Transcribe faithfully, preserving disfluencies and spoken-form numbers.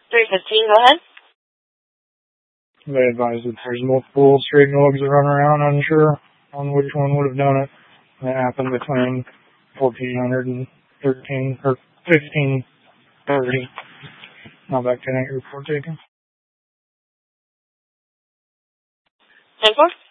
three fifteen, go ahead. They advise that there's multiple stray dogs that run around, unsure on which one would have done it. It happened between fourteen hundred and thirteen, or fifteen thirty. Now back to that report taken. ten four.